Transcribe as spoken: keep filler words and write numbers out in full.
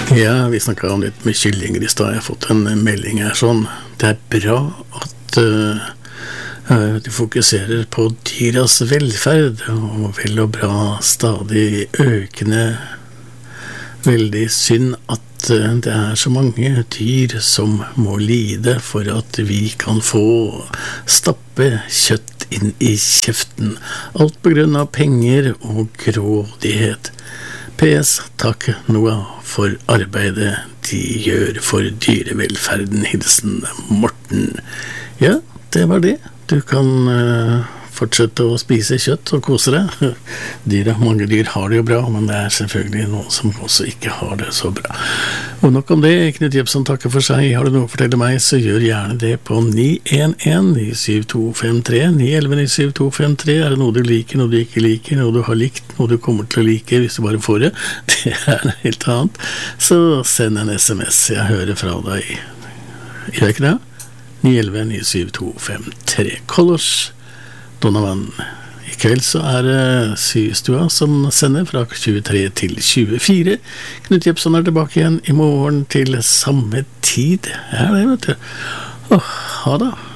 Ja, vi snakket om litt med kyllinger i sted. Jeg har fått en melding her sånn. Det er bra at uh, du fokuserer på dyras velferd, og vel og bra stadig økende. Veldig synd at uh, det er så mange dyr som må lide for at vi kan få stappe kjøtt inn i kjeften. Alt på grunn av penger og grådighet. P S. Takk Noah for arbeidet de gjør for dyrevelferden. Hilsen Morten. Ja, det var det. Du kan uh, fortsette å spise kjøtt og kose deg. Dyra, mange dyr har det jo bra, men det er selvfølgelig noen som også ikke har det så bra. Og nok om det. Knut Jebsen takker for seg. Har du noe å fortelle meg, så gjør gjerne det på ni en en ni syv to fem tre ni elleve ni syv to fem tre. Er det noe du liker, noe du ikke liker, noe du har likt, noe du kommer til å like hvis du bare får det? Det er noe helt annet. Så send en sms. Jeg hører fra deg. Gjør ikke det? ni elleve ni syv to fem tre. Kolos Donovan. I kveld så er det Systua som sender fra tjuetre til tjuefire. Knut Jebsen er tilbake igjen i morgen til samme tid. Ja, det vet du. Åh, ha da.